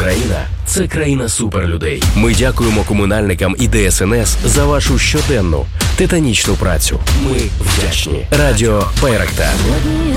країна – це країна суперлюдей. Ми дякуємо комунальникам і ДСНС за вашу щоденну титанічну працю. Ми вдячні. Радіо Байрактар.